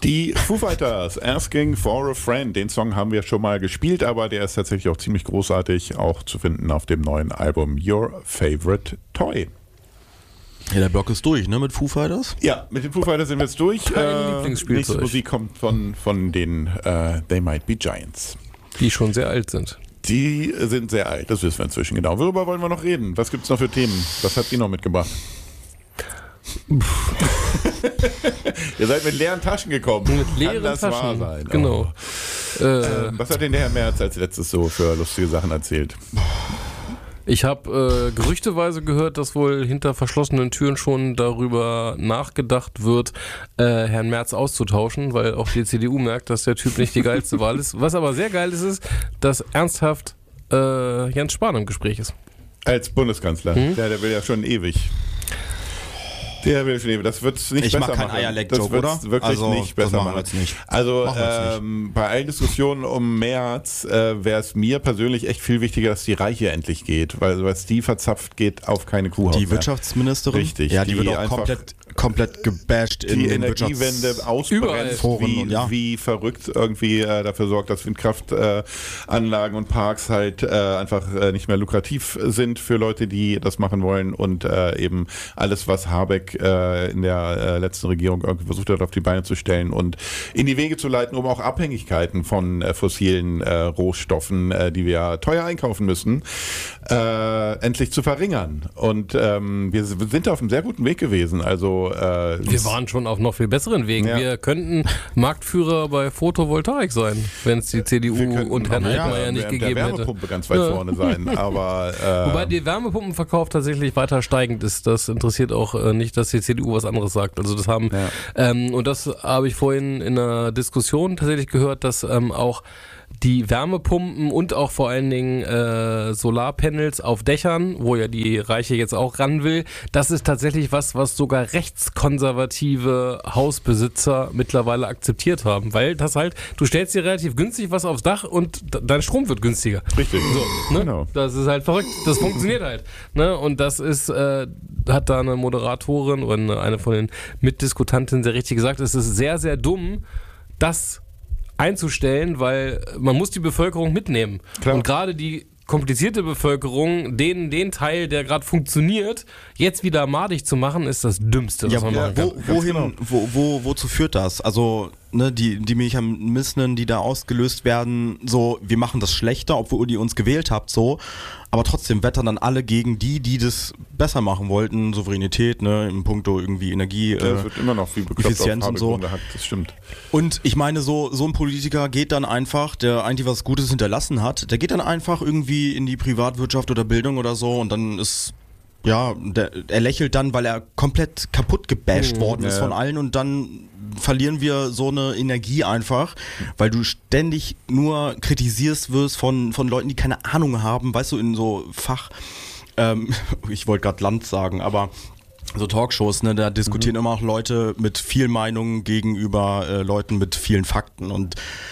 Die Foo Fighters, Asking for a Friend, den Song haben wir schon mal gespielt, aber der ist tatsächlich auch ziemlich großartig, auch zu finden auf dem neuen Album Your Favorite Toy. Ja, der Block ist durch, ne, mit Foo Fighters? Ja, mit den Foo Fighters sind wir jetzt durch. Lieblingsspielzeug. Nächste Musik kommt von den They Might Be Giants. Die schon sehr alt sind. Die sind sehr alt, das wissen wir inzwischen genau. Worüber wollen wir noch reden? Was gibt es noch für Themen? Was habt ihr noch mitgebracht? Ihr seid mit leeren Taschen gekommen. Mit leeren Kann das Taschen. wahr sein? Genau. Was hat denn der Herr Merz als letztes so für lustige Sachen erzählt? Ich habe gerüchteweise gehört, dass wohl hinter verschlossenen Türen schon darüber nachgedacht wird, Herrn Merz auszutauschen, weil auch die CDU merkt, dass der Typ nicht die geilste Wahl ist. Was aber sehr geil ist, dass ernsthaft Jens Spahn im Gespräch ist. Als Bundeskanzler. Ja, der will ja schon ewig. Der will schon ewig. Das wird es nicht besser machen. Ich mache keinen Eierleck-Joke, oder? Das wird wirklich nicht besser machen. Also bei allen Diskussionen um Merz wäre es mir persönlich echt viel wichtiger, dass die Reiche endlich geht, weil was die verzapft, geht auf keine Kuhhaut Die mehr. Wirtschaftsministerin? Richtig. Ja, die wird auch komplett gebasht in die den Energiewende ausbremst, wie verrückt irgendwie dafür sorgt, dass Windkraftanlagen und Parks halt einfach nicht mehr lukrativ sind für Leute, die das machen wollen und eben alles, was Habeck in der letzten Regierung irgendwie versucht hat, auf die Beine zu stellen und in die Wege zu leiten, um auch Abhängigkeiten von fossilen Rohstoffen, die wir teuer einkaufen müssen, endlich zu verringern. Und wir sind auf einem sehr guten Weg gewesen. Also wir waren schon auf noch viel besseren Wegen. Ja. Wir könnten Marktführer bei Photovoltaik sein, wenn es die CDU und Herrn Altmaier nicht gegeben der hätte. Wärmepumpe ganz weit vorne sein. Aber, wobei der Wärmepumpenverkauf tatsächlich weiter steigend ist. Das interessiert auch nicht, dass die CDU was anderes sagt. Also das haben und das habe ich vorhin in einer Diskussion tatsächlich gehört, dass auch die Wärmepumpen und auch vor allen Dingen Solarpanels auf Dächern, wo ja die Reiche jetzt auch ran will, das ist tatsächlich was sogar rechtskonservative Hausbesitzer mittlerweile akzeptiert haben, weil das halt, du stellst dir relativ günstig was aufs Dach und dein Strom wird günstiger. Richtig. So, ne? Genau. Das ist halt verrückt, das funktioniert halt. Ne? Und das ist, hat da eine Moderatorin oder eine von den Mitdiskutantinnen sehr richtig gesagt, es ist sehr, sehr dumm, das einzustellen, weil man muss die Bevölkerung mitnehmen. Klar. Und gerade die komplizierte Bevölkerung, den Teil, der gerade funktioniert, jetzt wieder madig zu machen, ist das Dümmste, was man machen kann. Wozu führt das? Also, ne, die Mechanismen, die da ausgelöst werden, so, wir machen das schlechter, obwohl ihr uns gewählt habt, so, aber trotzdem wettern dann alle gegen die das besser machen wollten, Souveränität, ne, im Punkto irgendwie Energie, das wird immer noch viel bekloppt Effizienz auf und so. Hat, das stimmt. Und ich meine, so ein Politiker geht dann einfach, der eigentlich was Gutes hinterlassen hat, der geht dann einfach irgendwie in die Privatwirtschaft oder Bildung oder so und dann ist, ja, er lächelt dann, weil er komplett kaputt gebasht worden ist von allen und dann verlieren wir so eine Energie einfach, weil du ständig nur kritisierst wirst von Leuten, die keine Ahnung haben, weißt du, in so ich wollte gerade Land sagen, aber so Talkshows, ne, da diskutieren immer auch Leute mit viel Meinung gegenüber Leuten mit vielen Fakten und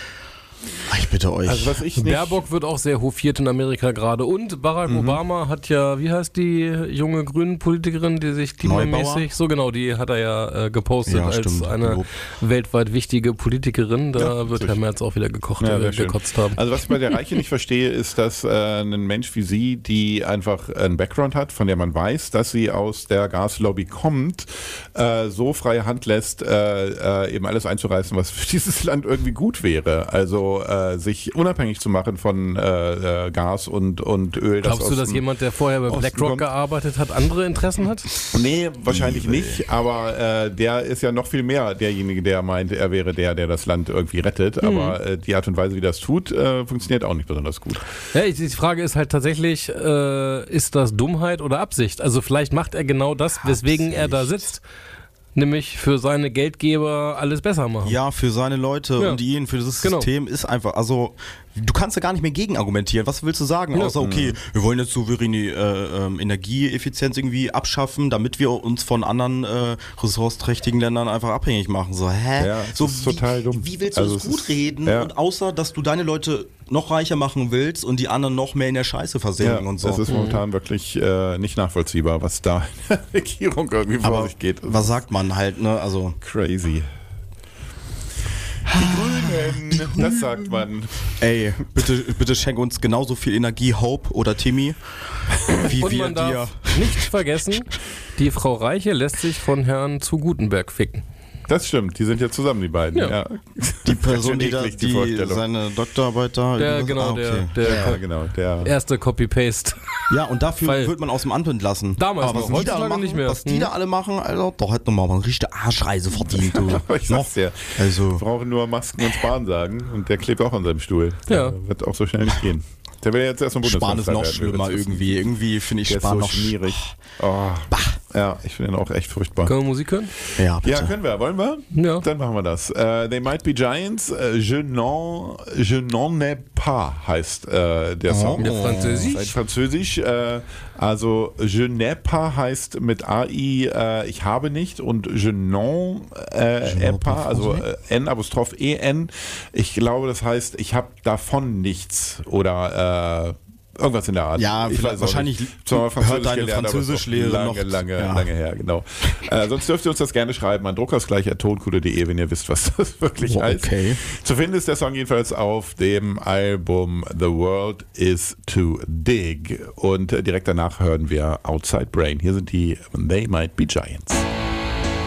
ich bitte euch. Also was ich nicht Baerbock wird auch sehr hofiert in Amerika gerade. Und Barack Obama hat ja, wie heißt die junge grünen Politikerin, die sich klimamäßig, so genau, die hat er ja gepostet als eine weltweit wichtige Politikerin. Da wird Herr Merz auch wieder gekotzt haben. Also was ich bei der Reiche nicht verstehe, ist, dass ein Mensch wie sie, die einfach einen Background hat, von der man weiß, dass sie aus der Gaslobby kommt, so freie Hand lässt, eben alles einzureißen, was für dieses Land irgendwie gut wäre. Also sich unabhängig zu machen von Gas und Öl. Glaubst du, dass jemand, der vorher bei BlackRock gearbeitet hat, andere Interessen hat? Nee, wahrscheinlich nicht, aber der ist ja noch viel mehr derjenige, der meint, er wäre der das Land irgendwie rettet, aber die Art und Weise, wie das tut, funktioniert auch nicht besonders gut. Ja, die Frage ist halt tatsächlich, ist das Dummheit oder Absicht? Also vielleicht macht er genau das, weswegen er da sitzt. Nämlich für seine Geldgeber alles besser machen. Ja, für seine Leute und ihn, für das System ist einfach, also du kannst ja gar nicht mehr gegen argumentieren. Was willst du sagen? Außer, okay, wir wollen jetzt souveräne Energieeffizienz irgendwie abschaffen, damit wir uns von anderen ressourceträchtigen Ländern einfach abhängig machen. So, hä? Ja, so, ist total dumm. Wie willst du das gut reden? Ja. Und außer, dass du deine Leute noch reicher machen willst und die anderen noch mehr in der Scheiße versinken und so. Das ist momentan wirklich nicht nachvollziehbar, was da in der Regierung irgendwie vor sich geht. Was sagt man halt, ne? Also crazy. Die Grünen, das sagt man. Ey, bitte schenk uns genauso viel Energie, Hope oder Timmy, wie Und wir man dir. darf nicht vergessen, die Frau Reiche lässt sich von Herrn zu Gutenberg ficken. Das stimmt, die sind ja zusammen, die beiden. Ja. Die Person, die Vorstellung. seine Doktorarbeit da... Der erste Copy-Paste. Ja, und dafür wird man aus dem Amt entlassen. Damals aber noch, heutzutage nicht mehr. Was die da alle machen, Alter, da hat nochmal eine richtige Arschreise verdient. Du. Ich sag's dir. Also. Wir brauchen nur Masken und Spahn sagen und der klebt auch an seinem Stuhl. Ja. Der wird auch so schnell nicht gehen. Der will jetzt erstmal Spahn ist noch schlimmer irgendwie. Irgendwie finde ich Spahn noch schwierig. Oh. Ja, ich finde ihn auch echt furchtbar. Können wir Musik hören? Ja, bitte. Ja, können wir. Wollen wir? Ja. Dann machen wir das. They Might Be Giants. Je n'en ai pas heißt der Song. Der Französisch? Ein Französisch. Also je n'ai pas heißt mit AI ich habe nicht und je n'en ai pas, also N'-E-N. Ich glaube, das heißt, ich habe davon nichts oder irgendwas in der Art. Ja, wahrscheinlich hört deine Französischlehre noch. Lange her, genau. Sonst dürft ihr uns das gerne schreiben an druckersgleich@tonkuhle.de, wenn ihr wisst, was das wirklich heißt. Okay. Zu finden ist der Song jedenfalls auf dem Album The World Is Too Dig. Und direkt danach hören wir Outside Brain. Hier sind die They Might Be Giants.